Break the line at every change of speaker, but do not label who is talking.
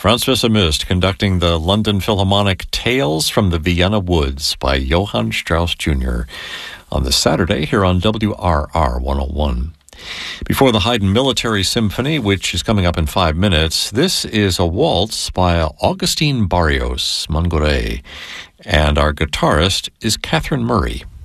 Franz Liszt conducting the London Philharmonic Tales from the Vienna Woods by Johann Strauss Jr. on this Saturday here on WRR 101. Before the Haydn Military Symphony, which is coming up in 5 minutes, this is a waltz by Augustin Barrios Mangure, and our guitarist is Catherine Murray.